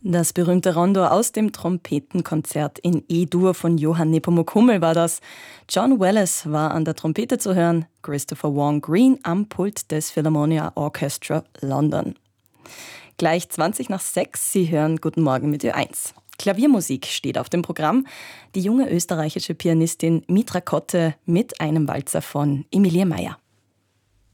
Das berühmte Rondo aus dem Trompetenkonzert in E-Dur von Johann Nepomuk Hummel war das. John Wallis war an der Trompete zu hören, Christopher Wong Green am Pult des Philharmonia Orchestra London. Gleich 6:20. Sie hören Guten Morgen mit Ö1. Klaviermusik steht auf dem Programm. Die junge österreichische Pianistin Mitra Kotte mit einem Walzer von Emilie Meier.